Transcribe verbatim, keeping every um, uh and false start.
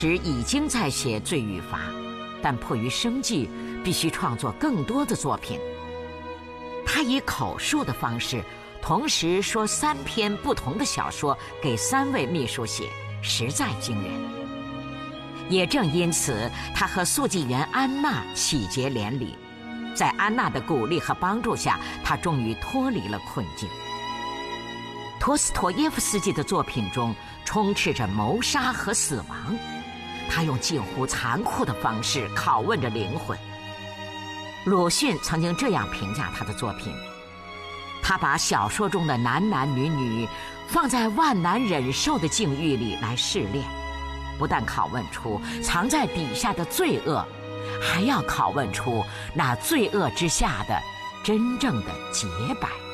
时已经在写罪与罚，但迫于生计，必须创作更多的作品。他以口述的方式，同时说三篇不同的小说给三位秘书写，实在惊人。也正因此，他和速记员安娜喜结连理。在安娜的鼓励和帮助下，他终于脱离了困境。陀思妥耶夫斯基的作品中充斥着谋杀和死亡，他用近乎残酷的方式拷问着灵魂。鲁迅曾经这样评价他的作品：他把小说中的男男女女放在万难忍受的境遇里来试炼，不但拷问出藏在底下的罪恶，还要拷问出那罪恶之下的真正的洁白。